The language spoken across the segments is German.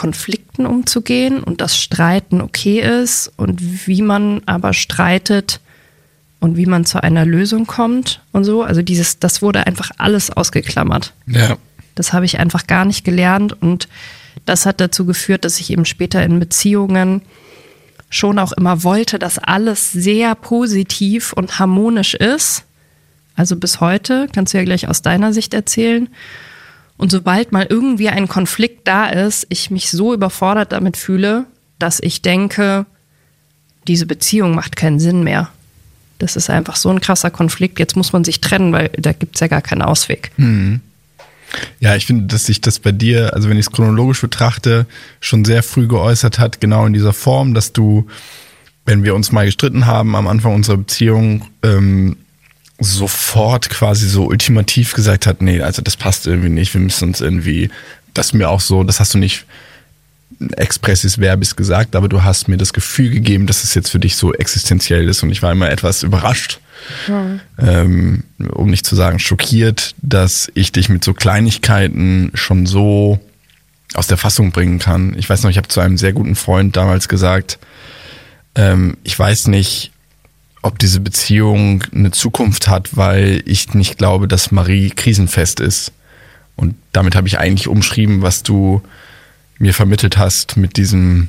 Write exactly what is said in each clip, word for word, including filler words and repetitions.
Konflikten umzugehen und dass Streiten okay ist und wie man aber streitet und wie man zu einer Lösung kommt und so. Also dieses, das wurde einfach alles ausgeklammert. Ja. Das habe ich einfach gar nicht gelernt und das hat dazu geführt, dass ich eben später in Beziehungen schon auch immer wollte, dass alles sehr positiv und harmonisch ist. Also bis heute, kannst du ja gleich aus deiner Sicht erzählen. Und sobald mal irgendwie ein Konflikt da ist, ich mich so überfordert damit fühle, dass ich denke, diese Beziehung macht keinen Sinn mehr. Das ist einfach so ein krasser Konflikt, jetzt muss man sich trennen, weil da gibt es ja gar keinen Ausweg. Mhm. Ja, ich finde, dass sich das bei dir, also wenn ich es chronologisch betrachte, schon sehr früh geäußert hat, genau in dieser Form, dass du, wenn wir uns mal gestritten haben am Anfang unserer Beziehung, ähm, sofort quasi so ultimativ gesagt hat, nee, also das passt irgendwie nicht, wir müssen uns irgendwie, das ist mir auch so, das hast du nicht expressis verbis gesagt, aber du hast mir das Gefühl gegeben, dass es jetzt für dich so existenziell ist und ich war immer etwas überrascht, mhm. ähm, um nicht zu sagen schockiert, dass ich dich mit so Kleinigkeiten schon so aus der Fassung bringen kann. Ich weiß noch, ich habe zu einem sehr guten Freund damals gesagt, ähm, ich weiß nicht, ob diese Beziehung eine Zukunft hat, weil ich nicht glaube, dass Marie krisenfest ist. Und damit habe ich eigentlich umschrieben, was du mir vermittelt hast mit diesem,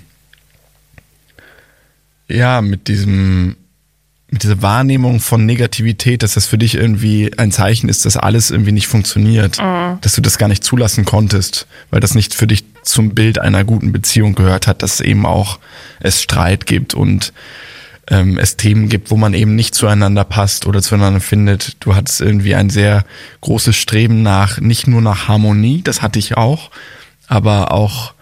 ja, mit diesem, mit dieser Wahrnehmung von Negativität, dass das für dich irgendwie ein Zeichen ist, dass alles irgendwie nicht funktioniert, mhm. dass du das gar nicht zulassen konntest, weil das nicht für dich zum Bild einer guten Beziehung gehört hat, dass eben auch es Streit gibt und ähm, es Themen gibt, wo man eben nicht zueinander passt oder zueinander findet. Du hattest irgendwie ein sehr großes Streben nach, nicht nur nach Harmonie, das hatte ich auch, aber auch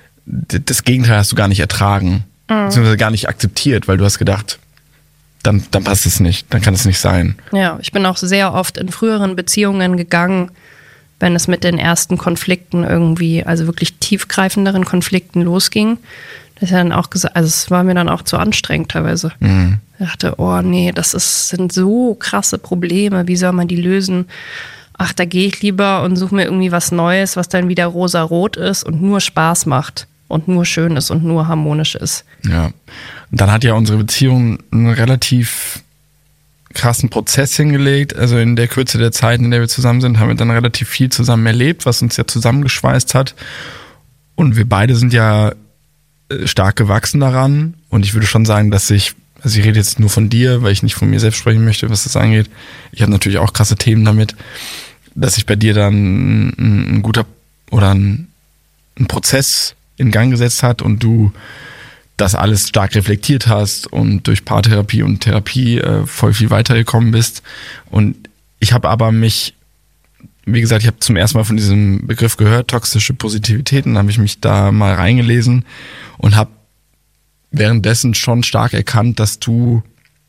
das Gegenteil hast du gar nicht ertragen, mhm. beziehungsweise gar nicht akzeptiert, weil du hast gedacht, dann, dann passt es nicht, dann kann es nicht sein. Ja, ich bin auch sehr oft in früheren Beziehungen gegangen, wenn es mit den ersten Konflikten irgendwie, also wirklich tiefgreifenderen Konflikten losging. Das ist ja dann auch gesagt, also es war mir dann auch zu anstrengend teilweise. Mhm. Ich dachte, oh nee, das ist, sind so krasse Probleme, wie soll man die lösen? Ach, da gehe ich lieber und suche mir irgendwie was Neues, was dann wieder rosa-rot ist und nur Spaß macht und nur schön ist und nur harmonisch ist. Ja, und dann hat ja unsere Beziehung einen relativ krassen Prozess hingelegt. Also in der Kürze der Zeit, in der wir zusammen sind, haben wir dann relativ viel zusammen erlebt, was uns ja zusammengeschweißt hat. Und wir beide sind ja stark gewachsen daran. Und ich würde schon sagen, dass ich, also ich rede jetzt nur von dir, weil ich nicht von mir selbst sprechen möchte, was das angeht. Ich habe natürlich auch krasse Themen damit, dass sich bei dir dann ein, ein guter oder ein, ein Prozess in Gang gesetzt hat und du das alles stark reflektiert hast und durch Paartherapie und Therapie äh, voll viel weitergekommen bist. Und ich habe aber mich, wie gesagt, ich habe zum ersten Mal von diesem Begriff gehört, toxische Positivität, und habe ich mich da mal reingelesen und habe währenddessen schon stark erkannt, dass du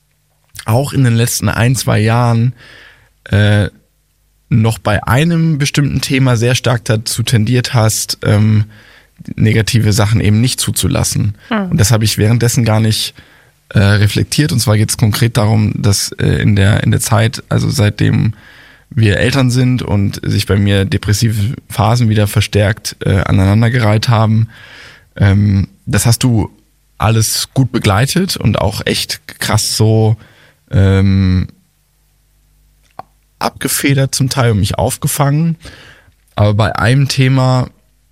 auch in den letzten ein, zwei Jahren äh, noch bei einem bestimmten Thema sehr stark dazu tendiert hast, ähm, negative Sachen eben nicht zuzulassen. Hm. Und das habe ich währenddessen gar nicht äh, reflektiert. Und zwar geht es konkret darum, dass äh, in der in der Zeit, also seitdem wir Eltern sind und sich bei mir depressive Phasen wieder verstärkt äh, aneinandergereiht haben, ähm, das hast du alles gut begleitet und auch echt krass so ähm, abgefedert zum Teil und mich aufgefangen. Aber bei einem Thema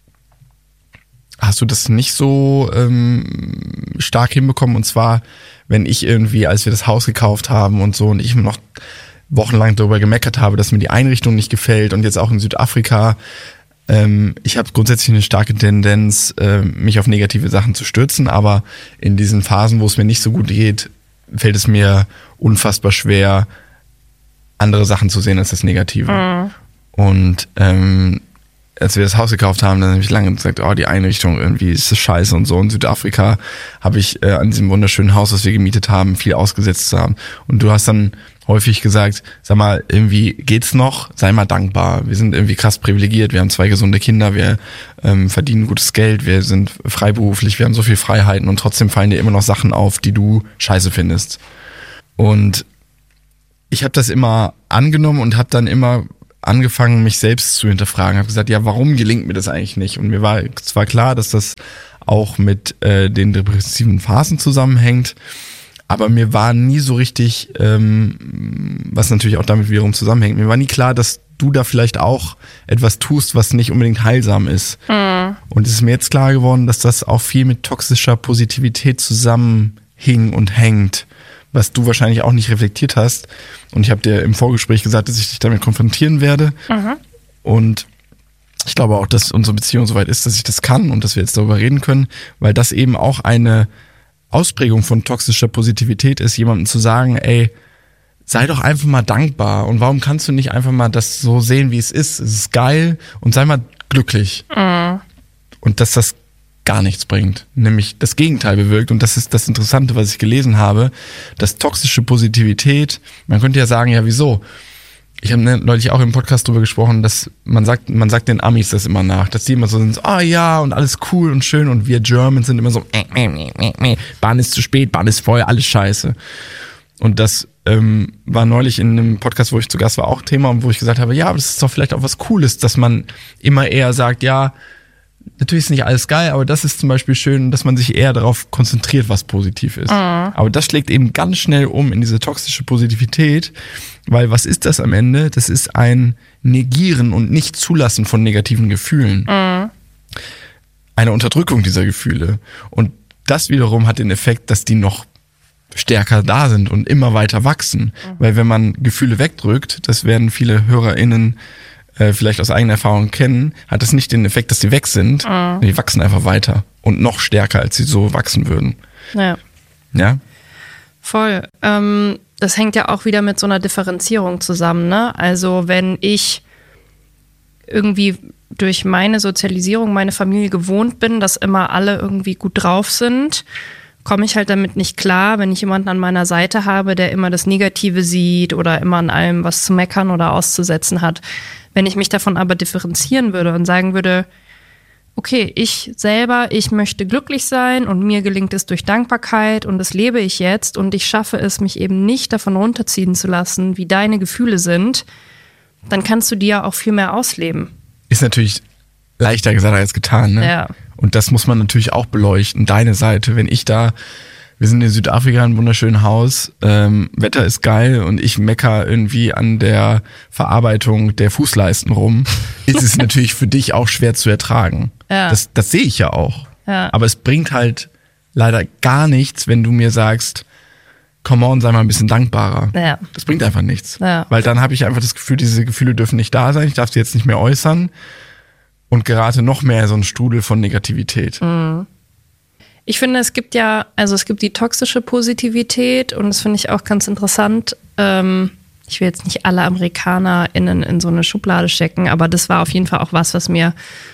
hast du das nicht so ähm, stark hinbekommen, und zwar, wenn ich irgendwie, als wir das Haus gekauft haben und so, und ich noch wochenlang darüber gemeckert habe, dass mir die Einrichtung nicht gefällt, und jetzt auch in Südafrika, ähm, ich habe grundsätzlich eine starke Tendenz, äh, mich auf negative Sachen zu stürzen, aber in diesen Phasen, wo es mir nicht so gut geht, fällt es mir unfassbar schwer, andere Sachen zu sehen als das Negative. Mhm. Und ähm, als wir das Haus gekauft haben, dann habe ich lange gesagt, oh, die Einrichtung irgendwie ist das scheiße und so. In Südafrika habe ich äh, an diesem wunderschönen Haus, das wir gemietet haben, viel ausgesetzt zu haben. Und du hast dann häufig gesagt, sag mal, irgendwie geht's noch, sei mal dankbar. Wir sind irgendwie krass privilegiert, wir haben zwei gesunde Kinder, wir ähm, verdienen gutes Geld, wir sind freiberuflich, wir haben so viel Freiheiten, und trotzdem fallen dir immer noch Sachen auf, die du scheiße findest. Und ich habe das immer angenommen und habe dann immer angefangen, mich selbst zu hinterfragen. Habe gesagt, ja, warum gelingt mir das eigentlich nicht? Und mir war zwar klar, dass das auch mit äh, den depressiven Phasen zusammenhängt, aber mir war nie so richtig, ähm, was natürlich auch damit wiederum zusammenhängt, mir war nie klar, dass du da vielleicht auch etwas tust, was nicht unbedingt heilsam ist. Mhm. Und es ist mir jetzt klar geworden, dass das auch viel mit toxischer Positivität zusammenhing und hängt, was du wahrscheinlich auch nicht reflektiert hast. Und ich habe dir im Vorgespräch gesagt, dass ich dich damit konfrontieren werde. Mhm. Und ich glaube auch, dass unsere Beziehung soweit ist, dass ich das kann und dass wir jetzt darüber reden können, weil das eben auch eine Ausprägung von toxischer Positivität ist, jemandem zu sagen, ey, sei doch einfach mal dankbar und warum kannst du nicht einfach mal das so sehen, wie es ist? Es ist geil und sei mal glücklich. Mhm. Und dass das gar nichts bringt, nämlich das Gegenteil bewirkt. Und das ist das Interessante, was ich gelesen habe, dass toxische Positivität, man könnte ja sagen, ja wieso? Ich habe neulich auch im Podcast drüber gesprochen, dass man sagt, man sagt den Amis das immer nach, dass die immer so sind, ah oh ja und alles cool und schön und wir Germans sind immer so, äh, äh, äh, äh, Bahn ist zu spät, Bahn ist voll, alles scheiße. Und das ähm, war neulich in einem Podcast, wo ich zu Gast war, auch Thema und wo ich gesagt habe, ja, aber das ist doch vielleicht auch was Cooles, dass man immer eher sagt, ja, natürlich ist nicht alles geil, aber das ist zum Beispiel schön, dass man sich eher darauf konzentriert, was positiv ist. Mhm. Aber das schlägt eben ganz schnell um in diese toxische Positivität, weil was ist das am Ende? Das ist ein Negieren und Nicht-Zulassen von negativen Gefühlen. Mhm. Eine Unterdrückung dieser Gefühle. Und das wiederum hat den Effekt, dass die noch stärker da sind und immer weiter wachsen. Mhm. Weil wenn man Gefühle wegdrückt, das werden viele HörerInnen äh, vielleicht aus eigener Erfahrung kennen, hat das nicht den Effekt, dass die weg sind. Mhm. Die wachsen einfach weiter und noch stärker, als sie so wachsen würden. Ja. Ja? Voll. Ähm, das hängt ja auch wieder mit so einer Differenzierung zusammen, ne? Also wenn ich irgendwie durch meine Sozialisierung, meine Familie gewohnt bin, dass immer alle irgendwie gut drauf sind, komme ich halt damit nicht klar, wenn ich jemanden an meiner Seite habe, der immer das Negative sieht oder immer an allem was zu meckern oder auszusetzen hat. Wenn ich mich davon aber differenzieren würde und sagen würde, okay, ich selber, ich möchte glücklich sein und mir gelingt es durch Dankbarkeit und das lebe ich jetzt und ich schaffe es, mich eben nicht davon runterziehen zu lassen, wie deine Gefühle sind, dann kannst du die ja auch viel mehr ausleben. Ist natürlich leichter gesagt als getan, ne? Ja. Und das muss man natürlich auch beleuchten, deine Seite. Wenn ich da, wir sind in Südafrika, ein wunderschönes Haus, ähm, Wetter ist geil und ich mecker irgendwie an der Verarbeitung der Fußleisten rum, ist es natürlich für dich auch schwer zu ertragen. Ja. Das, das sehe ich ja auch. Ja. Aber es bringt halt leider gar nichts, wenn du mir sagst, come on, sei mal ein bisschen dankbarer. Ja. Das bringt einfach nichts. Ja. Weil dann habe ich einfach das Gefühl, diese Gefühle dürfen nicht da sein, ich darf sie jetzt nicht mehr äußern und gerate noch mehr in so einen Strudel von Negativität. Mhm. Ich finde, es gibt ja, also es gibt die toxische Positivität und das finde ich auch ganz interessant. Ähm, ich will jetzt nicht alle AmerikanerInnen in so eine Schublade stecken, aber das war auf jeden Fall auch was, was mir,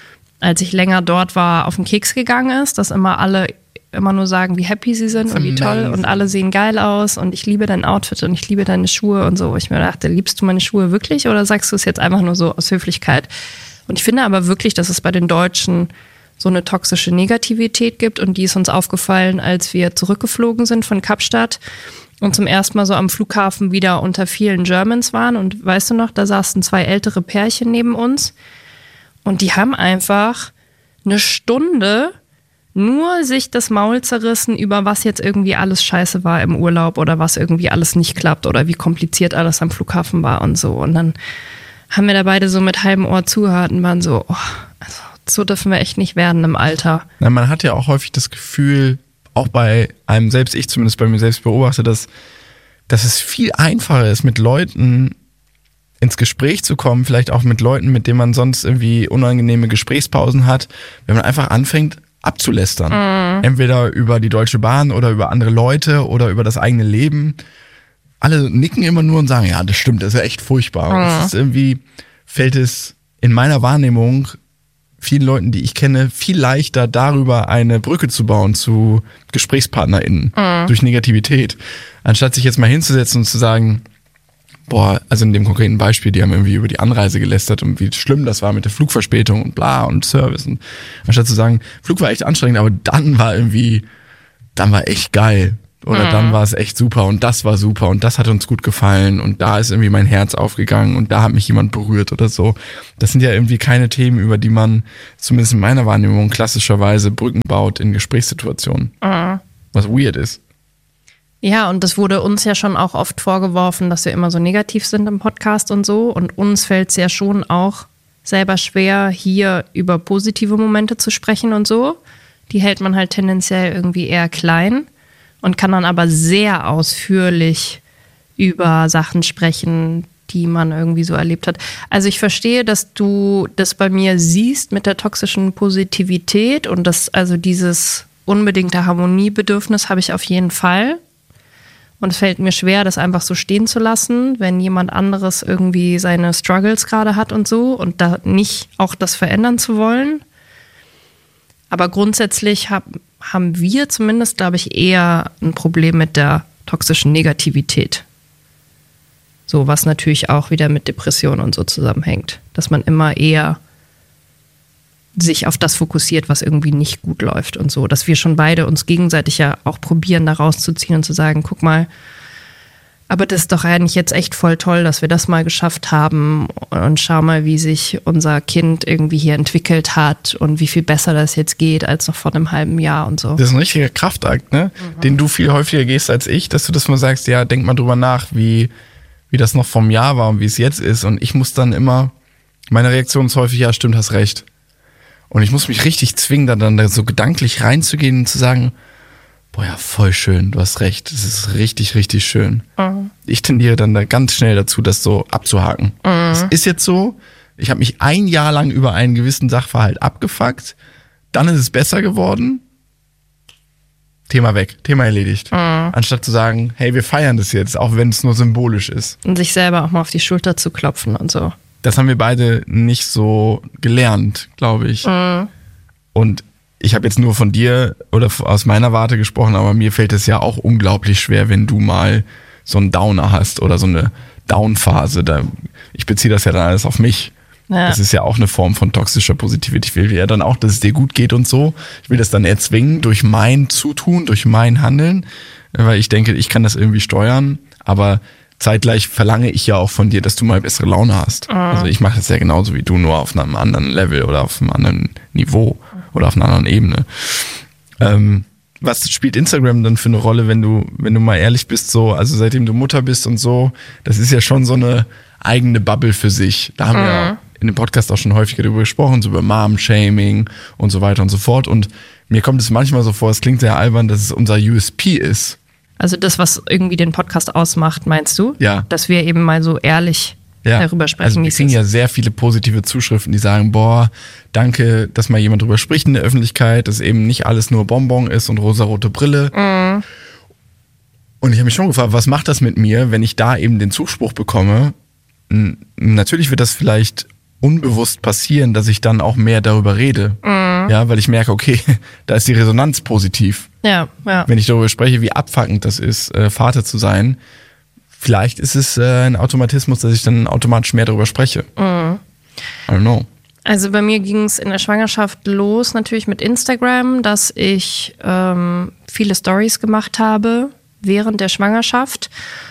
als ich länger dort war, auf den Keks gegangen ist, dass immer alle immer nur sagen, wie happy sie sind und wie toll und alle sehen geil aus und ich liebe dein Outfit und ich liebe deine Schuhe und so. Ich mir dachte, liebst du meine Schuhe wirklich oder sagst du es jetzt einfach nur so aus Höflichkeit? Und ich finde aber wirklich, dass es bei den Deutschen so eine toxische Negativität gibt und die ist uns aufgefallen, als wir zurückgeflogen sind von Kapstadt und zum ersten Mal so am Flughafen wieder unter vielen Germans waren und weißt du noch, da saßen zwei ältere Pärchen neben uns und die haben einfach eine Stunde nur sich das Maul zerrissen über was jetzt irgendwie alles scheiße war im Urlaub oder was irgendwie alles nicht klappt oder wie kompliziert alles am Flughafen war und so und dann haben wir da beide so mit halbem Ohr zugehört und waren so, oh, also so dürfen wir echt nicht werden im Alter. Na, man hat ja auch häufig das Gefühl, auch bei einem selbst, ich zumindest bei mir selbst beobachte, dass, dass es viel einfacher ist, mit Leuten ins Gespräch zu kommen, vielleicht auch mit Leuten, mit denen man sonst irgendwie unangenehme Gesprächspausen hat, wenn man einfach anfängt abzulästern. Mhm. Entweder über die Deutsche Bahn oder über andere Leute oder über das eigene Leben. Alle nicken immer nur und sagen, ja, das stimmt, das ist ja echt furchtbar. Mhm. Und es ist irgendwie, fällt es in meiner Wahrnehmung vielen Leuten, die ich kenne, viel leichter darüber eine Brücke zu bauen zu GesprächspartnerInnen mhm. durch Negativität. Anstatt sich jetzt mal hinzusetzen und zu sagen, boah, also in dem konkreten Beispiel, die haben irgendwie über die Anreise gelästert und wie schlimm das war mit der Flugverspätung und bla und Service. Und anstatt zu sagen, Flug war echt anstrengend, aber dann war irgendwie, dann war echt geil. Oder mhm. dann war es echt super und das war super und das hat uns gut gefallen und da ist irgendwie mein Herz aufgegangen und da hat mich jemand berührt oder so. Das sind ja irgendwie keine Themen, über die man, zumindest in meiner Wahrnehmung, klassischerweise Brücken baut in Gesprächssituationen. Mhm. Was weird ist. Ja, und das wurde uns ja schon auch oft vorgeworfen, dass wir immer so negativ sind im Podcast und so. Und uns fällt es ja schon auch selber schwer, hier über positive Momente zu sprechen und so. Die hält man halt tendenziell irgendwie eher klein. Und kann dann aber sehr ausführlich über Sachen sprechen, die man irgendwie so erlebt hat. Also ich verstehe, dass du das bei mir siehst mit der toxischen Positivität und das, also dieses unbedingte Harmoniebedürfnis habe ich auf jeden Fall. Und es fällt mir schwer, das einfach so stehen zu lassen, wenn jemand anderes irgendwie seine Struggles gerade hat und so und da nicht auch das verändern zu wollen. Aber grundsätzlich hab, haben wir zumindest, glaube ich, eher ein Problem mit der toxischen Negativität. So, was natürlich auch wieder mit Depressionen und so zusammenhängt. Dass man immer eher sich auf das fokussiert, was irgendwie nicht gut läuft und so. Dass wir schon beide uns gegenseitig ja auch probieren, da rauszuziehen und zu sagen, guck mal, aber das ist doch eigentlich jetzt echt voll toll, dass wir das mal geschafft haben und schau mal, wie sich unser Kind irgendwie hier entwickelt hat und wie viel besser das jetzt geht als noch vor einem halben Jahr und so. Das ist ein richtiger Kraftakt, ne? Mhm. Den du viel häufiger gehst als ich, dass du das mal sagst, ja, denk mal drüber nach, wie, wie das noch vom Jahr war und wie es jetzt ist. Und ich muss dann immer, meine Reaktion ist häufig, ja, stimmt, hast recht. Und ich muss mich richtig zwingen, da dann da so gedanklich reinzugehen und zu sagen, boah, ja, voll schön, du hast recht, das ist richtig, richtig schön. Mhm. Ich tendiere dann da ganz schnell dazu, das so abzuhaken. Es mhm. ist jetzt so, ich habe mich ein Jahr lang über einen gewissen Sachverhalt abgefuckt, dann ist es besser geworden, Thema weg, Thema erledigt. Mhm. Anstatt zu sagen, hey, wir feiern das jetzt, auch wenn es nur symbolisch ist. Und sich selber auch mal auf die Schulter zu klopfen und so. Das haben wir beide nicht so gelernt, glaube ich. Mhm. Und ich habe jetzt nur von dir oder aus meiner Warte gesprochen, aber mir fällt es ja auch unglaublich schwer, wenn du mal so einen Downer hast oder so eine Down-Phase. Da, ich beziehe das ja dann alles auf mich. Ja. Das ist ja auch eine Form von toxischer Positivität. Ich will ja dann auch, dass es dir gut geht und so. Ich will das dann erzwingen durch mein Zutun, durch mein Handeln, weil ich denke, ich kann das irgendwie steuern, aber zeitgleich verlange ich ja auch von dir, dass du mal bessere Laune hast. Mhm. Also ich mache das ja genauso wie du, nur auf einem anderen Level oder auf einem anderen Niveau oder auf einer anderen Ebene. Ähm, was spielt Instagram dann für eine Rolle, wenn du, wenn du mal ehrlich bist, so, also seitdem du Mutter bist und so, das ist ja schon so eine eigene Bubble für sich. Da haben mhm. wir ja in dem Podcast auch schon häufiger darüber gesprochen, so über Mom-Shaming und so weiter und so fort. Und mir kommt es manchmal so vor, es klingt sehr albern, dass es unser U S P ist. Also das, was irgendwie den Podcast ausmacht, meinst du? Ja. Dass wir eben mal so ehrlich ja. darüber sprechen. Also wir kriegen ja sehr viele positive Zuschriften, die sagen, boah, danke, dass mal jemand drüber spricht in der Öffentlichkeit, dass eben nicht alles nur Bonbon ist und rosarote Brille. Mhm. Und ich habe mich schon gefragt, was macht das mit mir, wenn ich da eben den Zuspruch bekomme? Natürlich wird das vielleicht unbewusst passieren, dass ich dann auch mehr darüber rede. Mhm. Ja, weil ich merke, okay, da ist die Resonanz positiv. Ja, ja. Wenn ich darüber spreche, wie abfuckend das ist, äh, Vater zu sein, vielleicht ist es äh, ein Automatismus, dass ich dann automatisch mehr darüber spreche. Mhm. I don't know. Also bei mir ging es in der Schwangerschaft los, natürlich mit Instagram, dass ich ähm, viele Stories gemacht habe während der Schwangerschaft.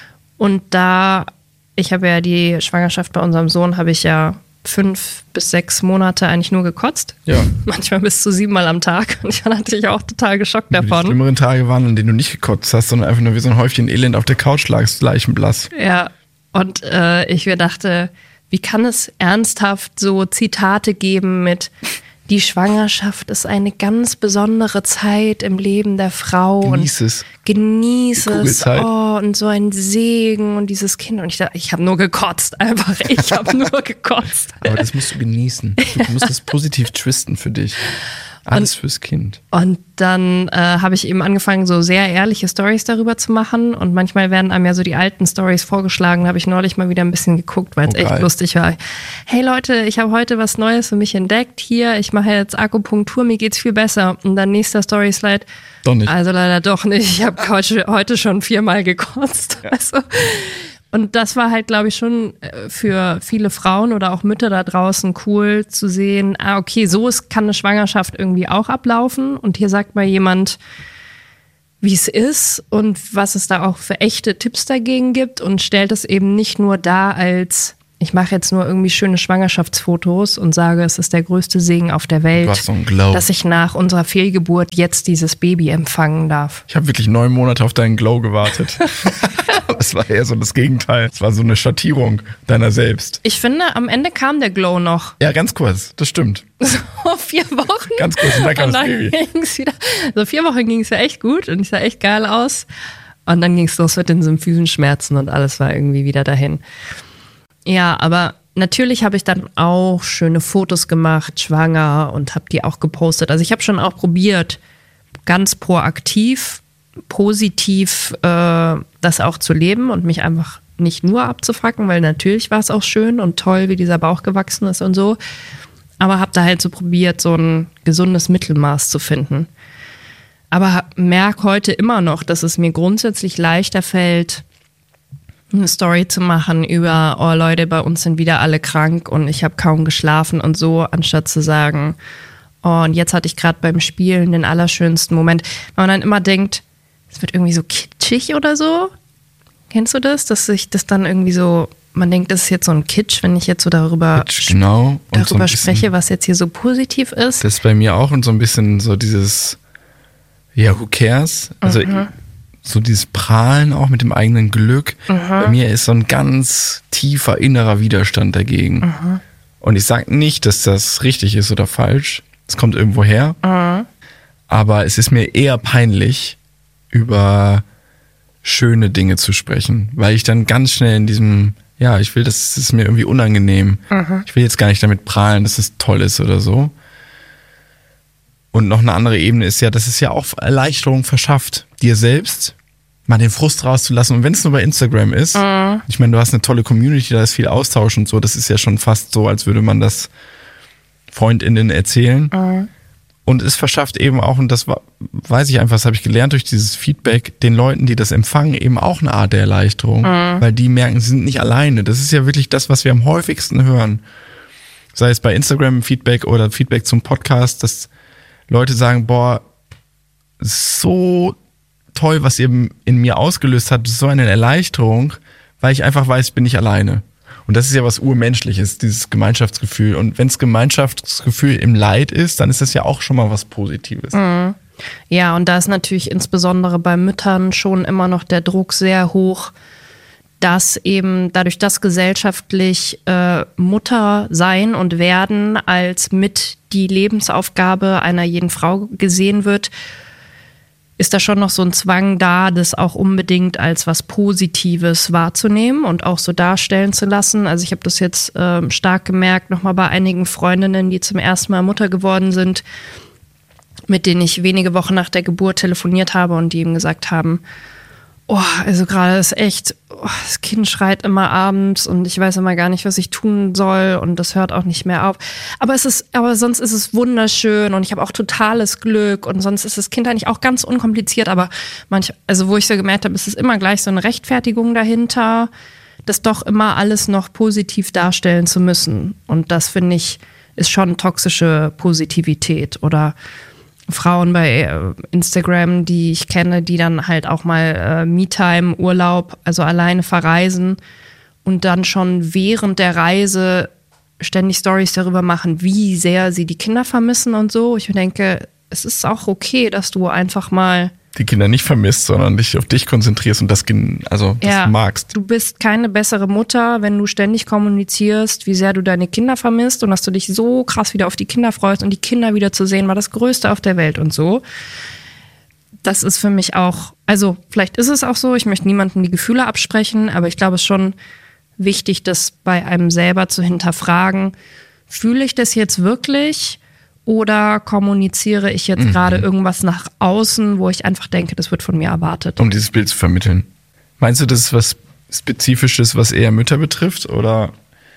Und da, ich habe ja die Schwangerschaft bei unserem Sohn, habe ich ja fünf bis sechs Monate eigentlich nur gekotzt. Ja. Manchmal bis zu siebenmal am Tag. Und ich war natürlich auch total geschockt davon. Die schlimmeren Tage waren, an denen du nicht gekotzt hast, sondern einfach nur wie so ein Häufchen Elend auf der Couch lagst, leichenblass. Ja, und äh, ich mir dachte, wie kann es ernsthaft so Zitate geben mit die Schwangerschaft ist eine ganz besondere Zeit im Leben der Frau. Genieß und es. Genieß es. Oh, und so ein Segen und dieses Kind. Und ich dachte, ich habe nur gekotzt, einfach. Ich habe nur gekotzt. Aber das musst du genießen. Du musst das positiv twisten für dich. Alles und, fürs Kind. Und dann äh, habe ich eben angefangen, so sehr ehrliche Storys darüber zu machen. Und manchmal werden einem ja so die alten Storys vorgeschlagen. Da habe ich neulich mal wieder ein bisschen geguckt, weil es oh, echt geil. lustig war. Hey Leute, ich habe heute was Neues für mich entdeckt. Hier, ich mache jetzt Akupunktur, mir geht's viel besser. Und dann nächster Story-Slide. Doch nicht. Also leider doch nicht. Ich habe heute, heute schon viermal gekotzt. Ja. Also, und das war halt, glaube ich, schon für viele Frauen oder auch Mütter da draußen cool zu sehen, ah, okay, so ist, kann eine Schwangerschaft irgendwie auch ablaufen. Und hier sagt mal jemand, wie es ist und was es da auch für echte Tipps dagegen gibt und stellt es eben nicht nur dar als, ich mache jetzt nur irgendwie schöne Schwangerschaftsfotos und sage, es ist der größte Segen auf der Welt, Du hast so einen Glow. dass ich nach unserer Fehlgeburt jetzt dieses Baby empfangen darf. Ich habe wirklich neun Monate auf deinen Glow gewartet. Das war eher so das Gegenteil. Es war so eine Schattierung deiner selbst. Ich finde, am Ende kam der Glow noch. Ja, ganz kurz, das stimmt. So vier Wochen. Ganz kurz, und dann kam Und das dann Baby. ging's wieder. So vier Wochen ging es ja echt gut und ich sah echt geil aus. Und dann ging es los mit den symphysen Schmerzen und alles war irgendwie wieder dahin. Ja, aber natürlich habe ich dann auch schöne Fotos gemacht, schwanger, und habe die auch gepostet. Also ich habe schon auch probiert, ganz proaktiv, positiv äh, das auch zu leben und mich einfach nicht nur abzufracken, weil natürlich war es auch schön und toll, wie dieser Bauch gewachsen ist und so. Aber habe da halt so probiert, so ein gesundes Mittelmaß zu finden. Aber merke heute immer noch, dass es mir grundsätzlich leichter fällt, eine Story zu machen über, oh Leute, bei uns sind wieder alle krank und ich habe kaum geschlafen und so, anstatt zu sagen, oh, und jetzt hatte ich gerade beim Spielen den allerschönsten Moment. Weil man dann immer denkt, es wird irgendwie so kitschig oder so. Kennst du das? Dass sich das dann irgendwie so, man denkt, das ist jetzt so ein Kitsch, wenn ich jetzt so darüber, Kitsch, genau. Und darüber so ein bisschen, spreche, was jetzt hier so positiv ist. das ist bei mir auch und so ein bisschen so dieses, ja, who cares? Also Mhm. so dieses Prahlen auch mit dem eigenen Glück. Mhm. Bei mir ist so ein ganz tiefer innerer Widerstand dagegen. Mhm. Und ich sage nicht, dass das richtig ist oder falsch. Es kommt irgendwo her. Mhm. Aber es ist mir eher peinlich, über schöne Dinge zu sprechen, weil ich dann ganz schnell in diesem, ja, ich will, das ist mir irgendwie unangenehm. Mhm. Ich will jetzt gar nicht damit prahlen, dass es toll ist oder so. Und noch eine andere Ebene ist ja, dass es ja auch Erleichterung verschafft, dir selbst mal den Frust rauszulassen. Und wenn es nur bei Instagram ist, Mhm. ich meine, du hast eine tolle Community, da ist viel Austausch und so, das ist ja schon fast so, als würde man das FreundInnen erzählen. Mhm. Und es verschafft eben auch, und das war, weiß ich einfach, das habe ich gelernt durch dieses Feedback, den Leuten, die das empfangen, eben auch eine Art der Erleichterung, Mhm. weil die merken, sie sind nicht alleine. Das ist ja wirklich das, was wir am häufigsten hören. Sei es bei Instagram Feedback oder Feedback zum Podcast, dass Leute sagen, boah, so toll, was ihr in mir ausgelöst habt, so eine Erleichterung, weil ich einfach weiß, ich bin nicht alleine. Und das ist ja was Urmenschliches, dieses Gemeinschaftsgefühl. Und wenn es Gemeinschaftsgefühl im Leid ist, dann ist das ja auch schon mal was Positives. Mhm. Ja, und da ist natürlich insbesondere bei Müttern schon immer noch der Druck sehr hoch, dass eben dadurch, dass gesellschaftlich äh, Mutter sein und werden als mit die Lebensaufgabe einer jeden Frau gesehen wird, ist da schon noch so ein Zwang da, das auch unbedingt als was Positives wahrzunehmen und auch so darstellen zu lassen. Also ich habe das jetzt ähm, stark gemerkt, nochmal bei einigen Freundinnen, die zum ersten Mal Mutter geworden sind, mit denen ich wenige Wochen nach der Geburt telefoniert habe und die ihm gesagt haben, oh, also gerade ist echt, oh, das Kind schreit immer abends und ich weiß immer gar nicht, was ich tun soll und das hört auch nicht mehr auf. Aber es ist, aber sonst ist es wunderschön und ich habe auch totales Glück und sonst ist das Kind eigentlich auch ganz unkompliziert, aber manch, also wo ich so gemerkt habe, ist es immer gleich so eine Rechtfertigung dahinter, das doch immer alles noch positiv darstellen zu müssen. Und das finde ich, ist schon toxische Positivität oder Frauen bei Instagram, die ich kenne, die dann halt auch mal äh, Me-Time, Urlaub, also alleine verreisen und dann schon während der Reise ständig Stories darüber machen, wie sehr sie die Kinder vermissen und so. Ich denke, es ist auch okay, dass du einfach mal Die Kinder nicht vermisst, sondern dich auf dich konzentrierst und das, also das ja, magst. Du bist keine bessere Mutter, wenn du ständig kommunizierst, wie sehr du deine Kinder vermisst und dass du dich so krass wieder auf die Kinder freust und die Kinder wieder zu sehen, war das Größte auf der Welt und so. Das ist für mich auch, also vielleicht ist es auch so, ich möchte niemandem die Gefühle absprechen, aber ich glaube, es ist schon wichtig, das bei einem selber zu hinterfragen. Fühle ich das jetzt wirklich? Oder kommuniziere ich jetzt mhm. gerade irgendwas nach außen, wo ich einfach denke, das wird von mir erwartet? Um dieses Bild zu vermitteln. Meinst du, das ist was Spezifisches, was eher Mütter betrifft? Oder?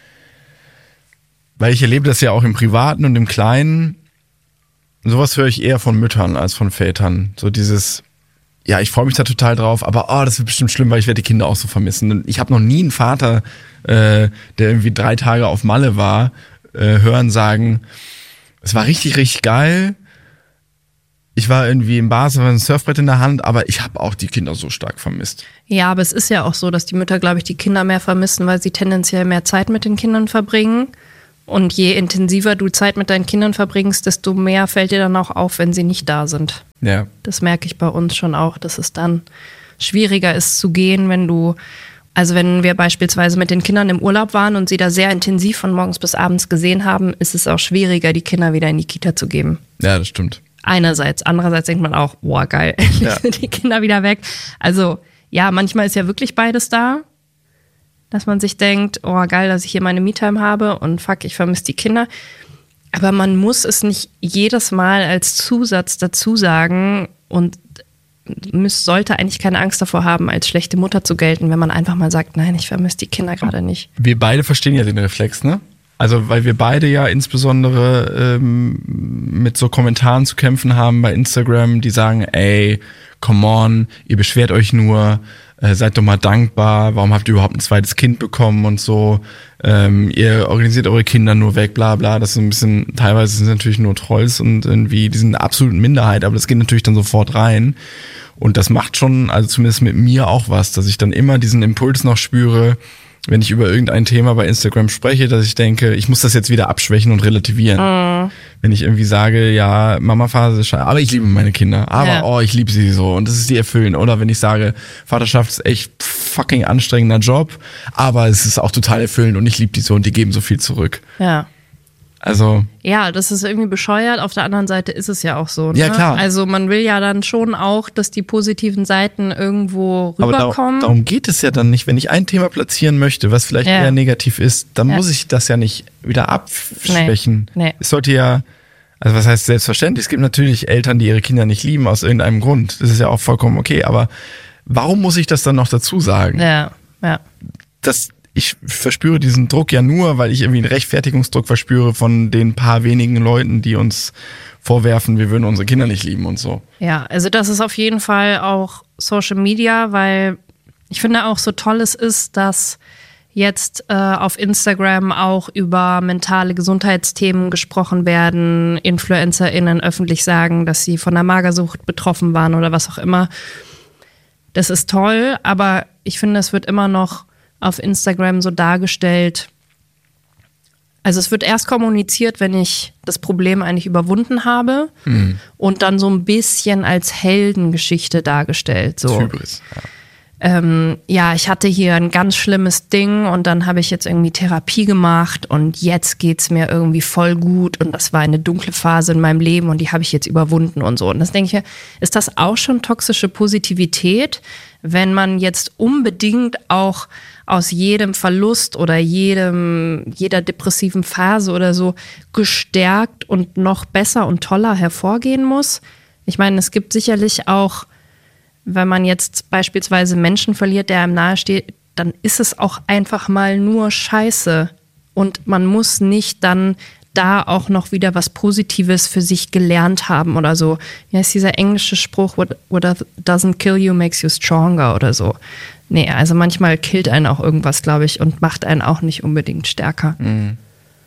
Weil ich erlebe das ja auch im Privaten und im Kleinen. Sowas höre ich eher von Müttern als von Vätern. So dieses, ja, ich freue mich da total drauf, aber oh, das wird bestimmt schlimm, weil ich werde die Kinder auch so vermissen. Und ich habe noch nie einen Vater, äh, der irgendwie drei Tage auf Malle war, äh, hören sagen, es war richtig, richtig geil, ich war irgendwie im Bar, es war ein Surfbrett in der Hand, aber ich habe auch die Kinder so stark vermisst. Ja, aber es ist ja auch so, dass die Mütter, glaube ich, die Kinder mehr vermissen, weil sie tendenziell mehr Zeit mit den Kindern verbringen. Und je intensiver du Zeit mit deinen Kindern verbringst, desto mehr fällt dir dann auch auf, wenn sie nicht da sind. Ja. Das merke ich bei uns schon auch, dass es dann schwieriger ist zu gehen, wenn du, also wenn wir beispielsweise mit den Kindern im Urlaub waren und sie da sehr intensiv von morgens bis abends gesehen haben, ist es auch schwieriger, die Kinder wieder in die Kita zu geben. Ja, das stimmt. Einerseits. Andererseits denkt man auch, boah, geil, Ja. sind die Kinder wieder weg. Also ja, manchmal ist ja wirklich beides da, dass man sich denkt, oh geil, dass ich hier meine Me-Time habe und fuck, ich vermisse die Kinder. Aber man muss es nicht jedes Mal als Zusatz dazu sagen und müß, sollte eigentlich keine Angst davor haben, als schlechte Mutter zu gelten, wenn man einfach mal sagt, nein, ich vermisse die Kinder gerade nicht. Wir beide verstehen ja den Reflex, ne? Also weil wir beide ja insbesondere ähm, mit so Kommentaren zu kämpfen haben bei Instagram, die sagen, ey, come on, ihr beschwert euch nur, äh, seid doch mal dankbar, warum habt ihr überhaupt ein zweites Kind bekommen und so, ähm, ihr organisiert eure Kinder nur weg, bla bla, das ist ein bisschen, teilweise sind es natürlich nur Trolls und irgendwie, die sind eine absolute Minderheit, aber das geht natürlich dann sofort rein und das macht schon, also zumindest mit mir auch was, dass ich dann immer diesen Impuls noch spüre, wenn ich über irgendein Thema bei Instagram spreche, dass ich denke, ich muss das jetzt wieder abschwächen und relativieren. Mm. Wenn ich irgendwie sage, ja, Mama-Phase ist scheiße, aber ich liebe meine Kinder, aber ja. oh, ich liebe sie so und das ist die erfüllen. Oder wenn ich sage, Vaterschaft ist echt fucking anstrengender Job, aber es ist auch total erfüllend und ich liebe die so und die geben so viel zurück. Ja. Also. Ja, das ist irgendwie bescheuert. Auf der anderen Seite ist es ja auch so. Ne? Ja, klar. Also man will ja dann schon auch, dass die positiven Seiten irgendwo rüberkommen. Aber darum, darum geht es ja dann nicht. Wenn ich ein Thema platzieren möchte, was vielleicht ja. eher negativ ist, dann ja. muss ich das ja nicht wieder abschwächen. Nee. Nee. Es sollte ja, also was heißt selbstverständlich? Es gibt natürlich Eltern, die ihre Kinder nicht lieben aus irgendeinem Grund. Das ist ja auch vollkommen okay. Aber warum muss ich das dann noch dazu sagen? Ja, ja. Das Ich verspüre diesen Druck ja nur, weil ich irgendwie einen Rechtfertigungsdruck verspüre von den paar wenigen Leuten, die uns vorwerfen, wir würden unsere Kinder nicht lieben und so. Ja, also das ist auf jeden Fall auch Social Media, weil ich finde auch so toll es ist, dass jetzt äh, auf Instagram auch über mentale Gesundheitsthemen gesprochen werden, InfluencerInnen öffentlich sagen, dass sie von der Magersucht betroffen waren oder was auch immer. Das ist toll, aber ich finde, es wird immer noch auf Instagram so dargestellt, also es wird erst kommuniziert, wenn ich das Problem eigentlich überwunden habe mhm. und dann so ein bisschen als Heldengeschichte dargestellt. So. Hybris, ja. Ähm, ja, ich hatte hier ein ganz schlimmes Ding und dann habe ich jetzt irgendwie Therapie gemacht und jetzt geht's mir irgendwie voll gut und das war eine dunkle Phase in meinem Leben und die habe ich jetzt überwunden und so. Und das denke ich mir, ist das auch schon toxische Positivität, wenn man jetzt unbedingt auch aus jedem Verlust oder jedem, jeder depressiven Phase oder so gestärkt und noch besser und toller hervorgehen muss? Ich meine, es gibt sicherlich auch, wenn man jetzt beispielsweise Menschen verliert, der einem nahesteht, dann ist es auch einfach mal nur Scheiße. Und man muss nicht dann da auch noch wieder was Positives für sich gelernt haben oder so. Wie heißt dieser englische Spruch, what, what doesn't kill you makes you stronger oder so. Nee, also manchmal killt einen auch irgendwas, glaube ich, und macht einen auch nicht unbedingt stärker. Mhm.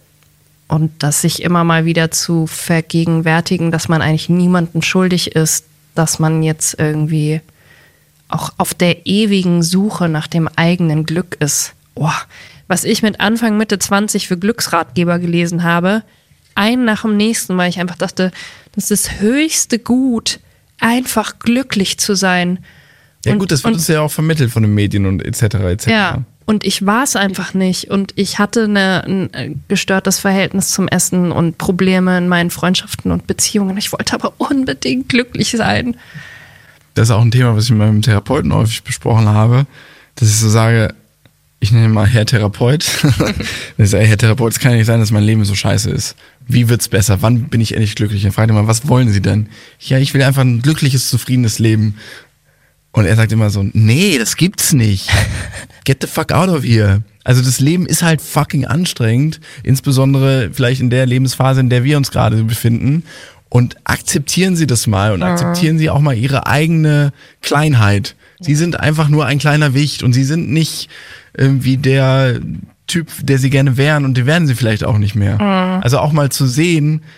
Und das sich immer mal wieder zu vergegenwärtigen, dass man eigentlich niemandem schuldig ist, dass man jetzt irgendwie auch auf der ewigen Suche nach dem eigenen Glück ist. Oh, was ich mit Anfang, Mitte zwanzig für Glücksratgeber gelesen habe, einen nach dem nächsten, weil ich einfach dachte, das ist das höchste Gut, einfach glücklich zu sein. Ja und, gut, das wird und, uns ja auch vermittelt von den Medien und et cetera et cetera. Ja, und ich war es einfach nicht und ich hatte eine, ein gestörtes Verhältnis zum Essen und Probleme in meinen Freundschaften und Beziehungen. Ich wollte aber unbedingt glücklich sein. Das ist auch ein Thema, was ich mit meinem Therapeuten häufig besprochen habe, dass ich so sage, ich nenne mal Herr Therapeut. Ich sage, Herr Therapeut, es kann ja nicht sein, dass mein Leben so scheiße ist. Wie wird's besser? Wann bin ich endlich glücklich? Dann fragt er mal, was wollen Sie denn? Ja, ich will einfach ein glückliches, zufriedenes Leben. Und er sagt immer so, nee, das gibt's nicht. Get the fuck out of here. Also das Leben ist halt fucking anstrengend, insbesondere vielleicht in der Lebensphase, in der wir uns gerade befinden. Und akzeptieren Sie das mal und akzeptieren Sie auch mal Ihre eigene Kleinheit. Sie sind einfach nur ein kleiner Wicht und Sie sind nicht irgendwie der Typ, der Sie gerne wären und die werden Sie vielleicht auch nicht mehr. Also auch mal zu sehen,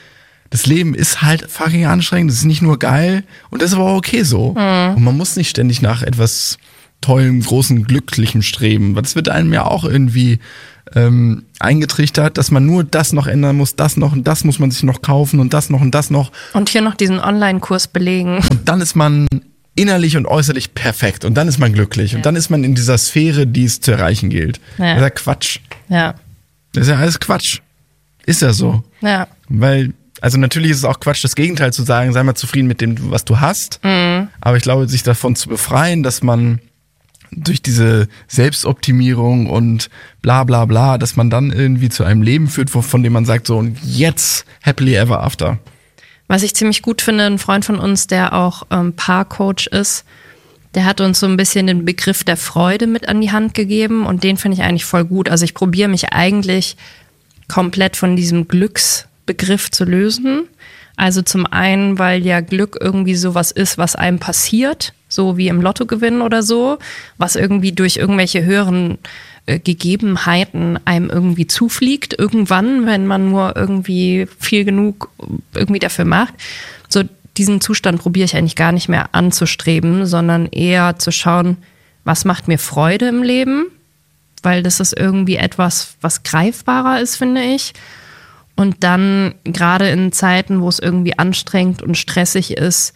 das Leben ist halt fucking anstrengend, es ist nicht nur geil und das ist aber auch okay so. Mhm. Und man muss nicht ständig nach etwas tollem, großen, glücklichem streben. Das wird einem ja auch irgendwie ähm, eingetrichtert, dass man nur das noch ändern muss, das noch und das muss man sich noch kaufen und das noch und das noch. Und hier noch diesen Online-Kurs belegen. Und dann ist man innerlich und äußerlich perfekt und dann ist man glücklich ja. und dann ist man in dieser Sphäre, die es zu erreichen gilt. Ja. Das ist ja Quatsch. Ja. Das ist ja alles Quatsch. Ist ja so. Ja. Weil, also natürlich ist es auch Quatsch, das Gegenteil zu sagen, sei mal zufrieden mit dem, was du hast. Mhm. Aber ich glaube, sich davon zu befreien, dass man durch diese Selbstoptimierung und bla bla bla, dass man dann irgendwie zu einem Leben führt, von dem man sagt, so und jetzt happily ever after. Was ich ziemlich gut finde, ein Freund von uns, der auch ähm, Paarcoach ist, der hat uns so ein bisschen den Begriff der Freude mit an die Hand gegeben und den finde ich eigentlich voll gut. Also ich probiere mich eigentlich komplett von diesem Glücksbegriff zu lösen. Also zum einen, weil ja Glück irgendwie sowas ist, was einem passiert, so wie im Lottogewinn oder so, was irgendwie durch irgendwelche höheren äh, Gegebenheiten einem irgendwie zufliegt, irgendwann, wenn man nur irgendwie viel genug irgendwie dafür macht. So diesen Zustand probiere ich eigentlich gar nicht mehr anzustreben, sondern eher zu schauen, was macht mir Freude im Leben, weil das ist irgendwie etwas, was greifbarer ist, finde ich. Und dann gerade in Zeiten, wo es irgendwie anstrengend und stressig ist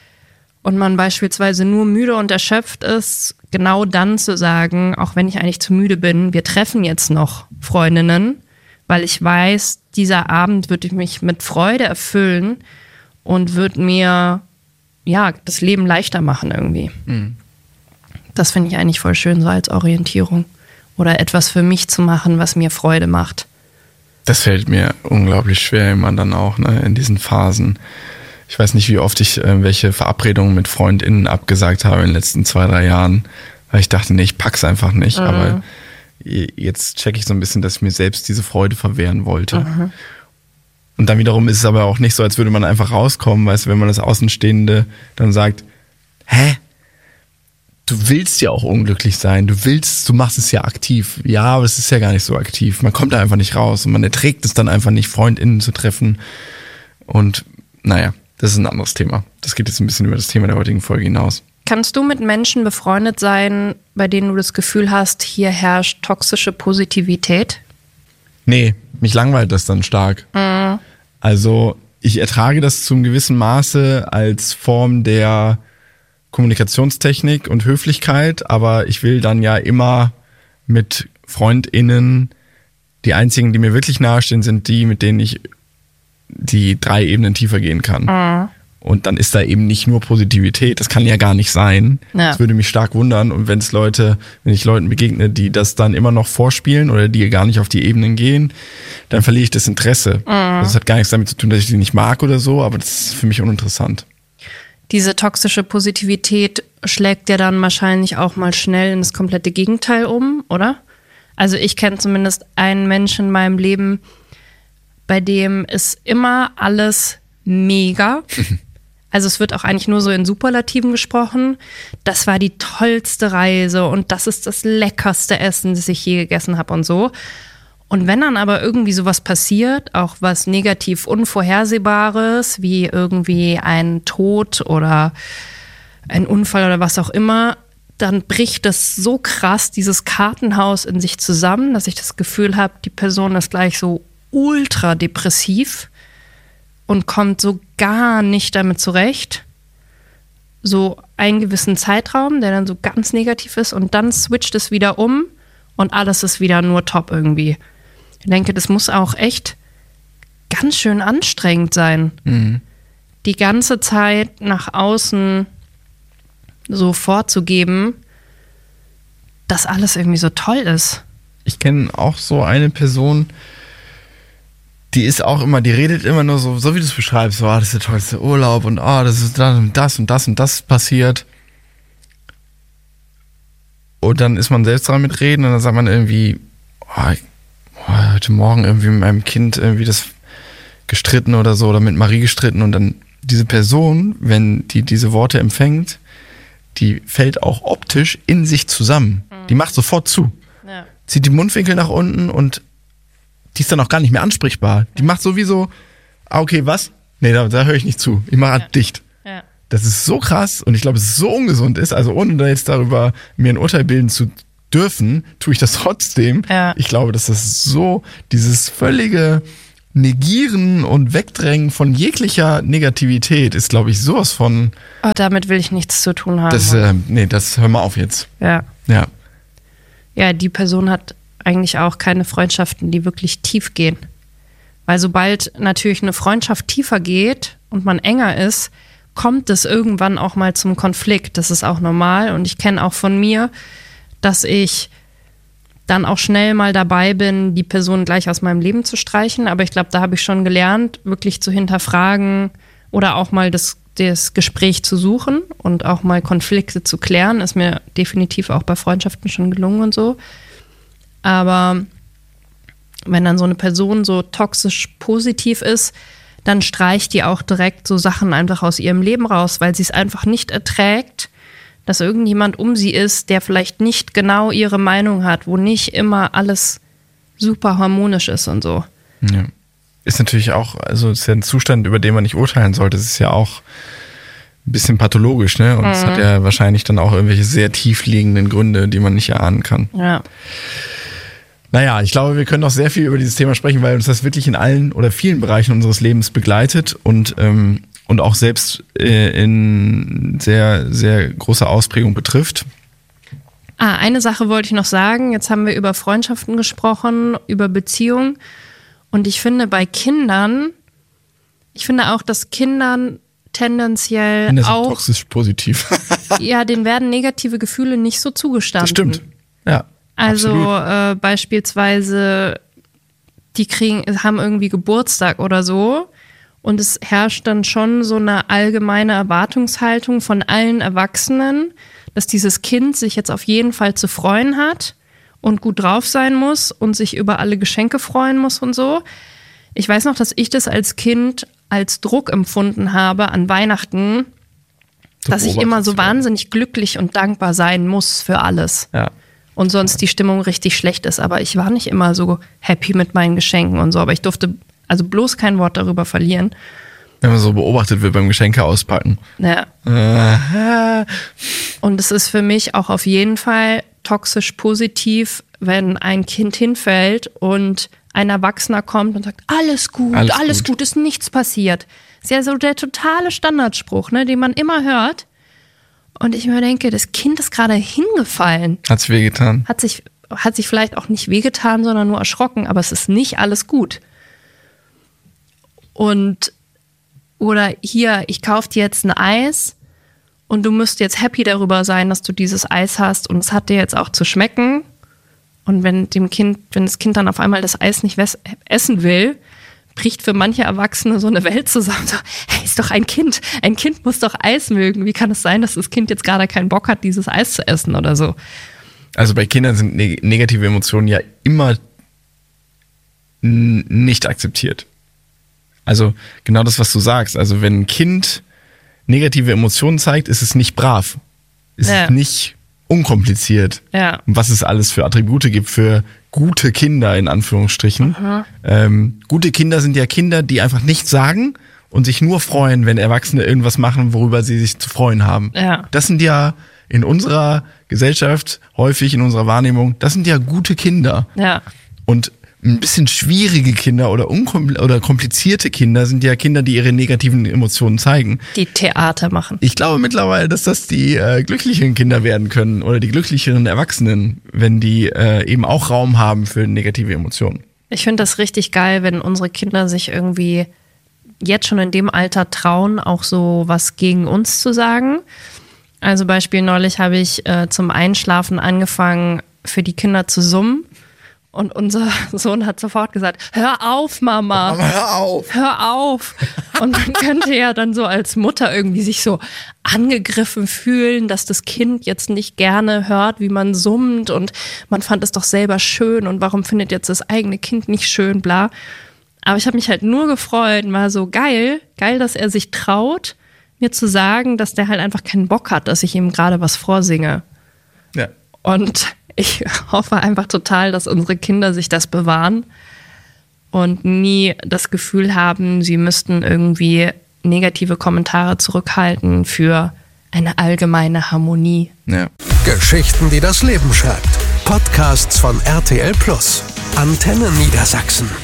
und man beispielsweise nur müde und erschöpft ist, genau dann zu sagen, auch wenn ich eigentlich zu müde bin, wir treffen jetzt noch Freundinnen, weil ich weiß, dieser Abend wird mich mit Freude erfüllen und wird mir ja das Leben leichter machen irgendwie. Mhm. Das finde ich eigentlich voll schön so als Orientierung oder etwas für mich zu machen, was mir Freude macht. Das fällt mir unglaublich schwer immer dann auch, ne, in diesen Phasen. Ich weiß nicht, wie oft ich äh, welche Verabredungen mit FreundInnen abgesagt habe in den letzten zwei, drei Jahren, weil ich dachte, nee, ich pack's einfach nicht. Mhm. Aber jetzt checke ich so ein bisschen, dass ich mir selbst diese Freude verwehren wollte. Mhm. Und dann wiederum ist es aber auch nicht so, als würde man einfach rauskommen, weißt du, wenn man das Außenstehende dann sagt, hä? Du willst ja auch unglücklich sein, du willst, du machst es ja aktiv. Ja, aber es ist ja gar nicht so aktiv. Man kommt da einfach nicht raus und man erträgt es dann einfach nicht, FreundInnen zu treffen. Und naja, das ist ein anderes Thema. Das geht jetzt ein bisschen über das Thema der heutigen Folge hinaus. Kannst du mit Menschen befreundet sein, bei denen du das Gefühl hast, hier herrscht toxische Positivität? Nee, mich langweilt das dann stark. Mhm. Also ich ertrage das zu einem gewissen Maße als Form der Kommunikationstechnik und Höflichkeit, aber ich will dann ja immer mit FreundInnen, die einzigen, die mir wirklich nahestehen, sind die, mit denen ich die drei Ebenen tiefer gehen kann. Mhm. Und dann ist da eben nicht nur Positivität, das kann ja gar nicht sein. Ja. Das würde mich stark wundern. Und wenn es Leute, wenn ich Leuten begegne, die das dann immer noch vorspielen oder die gar nicht auf die Ebenen gehen, dann verliere ich das Interesse. Mhm. Das hat gar nichts damit zu tun, dass ich die nicht mag oder so, aber das ist für mich uninteressant. Diese toxische Positivität schlägt ja dann wahrscheinlich auch mal schnell in das komplette Gegenteil um, oder? Also ich kenne zumindest einen Menschen in meinem Leben, bei dem ist immer alles mega. Also es wird auch eigentlich nur so in Superlativen gesprochen. Das war die tollste Reise und das ist das leckerste Essen, das ich je gegessen habe und so. Und wenn dann aber irgendwie sowas passiert, auch was negativ Unvorhersehbares, wie irgendwie ein Tod oder ein Unfall oder was auch immer, dann bricht das so krass, dieses Kartenhaus in sich zusammen, dass ich das Gefühl habe, die Person ist gleich so ultra depressiv und kommt so gar nicht damit zurecht. So einen gewissen Zeitraum, der dann so ganz negativ ist und dann switcht es wieder um und alles ist wieder nur top irgendwie. Ich denke, das muss auch echt ganz schön anstrengend sein, mhm. die ganze Zeit nach außen so vorzugeben, dass alles irgendwie so toll ist. Ich kenne auch so eine Person, die ist auch immer, die redet immer nur so, so wie du es beschreibst, so, oh, das ist der tollste Urlaub und oh, das ist das und das und das und das passiert. Und dann ist man selbst dran mit reden und dann sagt man irgendwie, oh, ich, oh, heute Morgen irgendwie mit meinem Kind irgendwie das gestritten oder so oder mit Marie gestritten und dann diese Person, wenn die diese Worte empfängt, die fällt auch optisch in sich zusammen. Mhm. Die macht sofort zu. Ja. Zieht die Mundwinkel nach unten und die ist dann auch gar nicht mehr ansprechbar. Die macht sowieso, ah, okay, was? Nee, da, da höre ich nicht zu. Ich mache Ja. dicht. Ja. Das ist so krass und ich glaube, es ist so ungesund ist. Also ohne da jetzt darüber mir ein Urteil bilden zu dürfen, tue ich das trotzdem. Ja. Ich glaube, dass das so dieses völlige Negieren und Wegdrängen von jeglicher Negativität ist, glaube ich, sowas von. Oh, damit will ich nichts zu tun haben. Das, äh, nee, das hör mal auf jetzt. ja. Ja. Ja, die Person hat eigentlich auch keine Freundschaften, die wirklich tief gehen. Weil sobald natürlich eine Freundschaft tiefer geht und man enger ist, kommt es irgendwann auch mal zum Konflikt. Das ist auch normal und ich kenne auch von mir, dass ich dann auch schnell mal dabei bin, die Person gleich aus meinem Leben zu streichen. Aber ich glaube, da habe ich schon gelernt, wirklich zu hinterfragen oder auch mal das, das Gespräch zu suchen und auch mal Konflikte zu klären. Ist mir definitiv auch bei Freundschaften schon gelungen und so. Aber wenn dann so eine Person so toxisch positiv ist, dann streicht die auch direkt so Sachen einfach aus ihrem Leben raus, weil sie es einfach nicht erträgt, dass irgendjemand um sie ist, der vielleicht nicht genau ihre Meinung hat, wo nicht immer alles super harmonisch ist und so. Ja. Ist natürlich auch, also ist ja ein Zustand, über den man nicht urteilen sollte. Es ist ja auch ein bisschen pathologisch, ne? Und es Mhm. hat ja wahrscheinlich dann auch irgendwelche sehr tief liegenden Gründe, die man nicht erahnen kann. Ja. Naja, ich glaube, wir können noch sehr viel über dieses Thema sprechen, weil uns das wirklich in allen oder vielen Bereichen unseres Lebens begleitet und, ähm, und auch selbst äh, in sehr, sehr großer Ausprägung betrifft. Ah, eine Sache wollte ich noch sagen. Jetzt haben wir über Freundschaften gesprochen, über Beziehungen. Und ich finde bei Kindern, ich finde auch, dass Kindern tendenziell Kinder sind auch, toxisch positiv. ja, denen werden negative Gefühle nicht so zugestanden. Das stimmt. Ja. Also absolut. äh, beispielsweise, die kriegen, haben irgendwie Geburtstag oder so und es herrscht dann schon so eine allgemeine Erwartungshaltung von allen Erwachsenen, dass dieses Kind sich jetzt auf jeden Fall zu freuen hat und gut drauf sein muss und sich über alle Geschenke freuen muss und so. Ich weiß noch, dass ich das als Kind als Druck empfunden habe an Weihnachten, So dass ich immer so beobachtet zu werden. wahnsinnig glücklich und dankbar sein muss für alles. Ja. Und sonst die Stimmung richtig schlecht ist. Aber ich war nicht immer so happy mit meinen Geschenken und so. Aber ich durfte also bloß kein Wort darüber verlieren. Wenn man so beobachtet wird beim Geschenke auspacken. Ja. Äh, Und es ist für mich auch auf jeden Fall toxisch positiv, wenn ein Kind hinfällt und ein Erwachsener kommt und sagt, alles gut, Alles alles, gut. gut, ist nichts passiert. Ist ja so der totale Standardspruch, ne, den man immer hört. Und ich mir denke, das Kind ist gerade hingefallen. hat's wehgetan. Hat sich, hat sich vielleicht auch nicht wehgetan, sondern nur erschrocken, aber es ist nicht alles gut. Und, oder hier, ich kaufe dir jetzt ein Eis und du müsst jetzt happy darüber sein, dass du dieses Eis hast und es hat dir jetzt auch zu schmecken. Und wenn dem Kind, wenn das Kind dann auf einmal das Eis nicht wes- essen will, bricht für manche Erwachsene so eine Welt zusammen. So, hey, ist doch ein Kind. Ein Kind muss doch Eis mögen. Wie kann es sein, dass das Kind jetzt gerade keinen Bock hat, dieses Eis zu essen oder so? Also bei Kindern sind neg- negative Emotionen ja immer n- nicht akzeptiert. Also genau das, was du sagst. Also wenn ein Kind negative Emotionen zeigt, ist es nicht brav. Ist Ja. es nicht unkompliziert. Ja. Und was es alles für Attribute gibt für gute Kinder, in Anführungsstrichen. Ähm, gute Kinder sind ja Kinder, die einfach nichts sagen und sich nur freuen, wenn Erwachsene irgendwas machen, worüber sie sich zu freuen haben. Ja. Das sind ja in unserer Gesellschaft häufig, in unserer Wahrnehmung, das sind ja gute Kinder. Ja. Und ein bisschen schwierige Kinder oder, unkom- oder komplizierte Kinder sind ja Kinder, die ihre negativen Emotionen zeigen. Die Theater machen. Ich glaube mittlerweile, dass das die äh, glücklicheren Kinder werden können oder die glücklicheren Erwachsenen, wenn die äh, eben auch Raum haben für negative Emotionen. Ich finde das richtig geil, wenn unsere Kinder sich irgendwie jetzt schon in dem Alter trauen, auch so was gegen uns zu sagen. Also Beispiel neulich habe ich äh, zum Einschlafen angefangen, für die Kinder zu summen. Und unser Sohn hat sofort gesagt, hör auf, Mama. Aber hör auf! Hör auf. Und man könnte ja dann so als Mutter irgendwie sich so angegriffen fühlen, dass das Kind jetzt nicht gerne hört, wie man summt und man fand es doch selber schön und warum findet jetzt das eigene Kind nicht schön, bla. Aber ich habe mich halt nur gefreut und war so geil, geil, dass er sich traut, mir zu sagen, dass der halt einfach keinen Bock hat, dass ich ihm gerade was vorsinge. Ja. Und ich hoffe einfach total, dass unsere Kinder sich das bewahren und nie das Gefühl haben, sie müssten irgendwie negative Kommentare zurückhalten für eine allgemeine Harmonie. Ja. Geschichten, die das Leben schreibt. Podcasts von R T L Plus. Antenne Niedersachsen.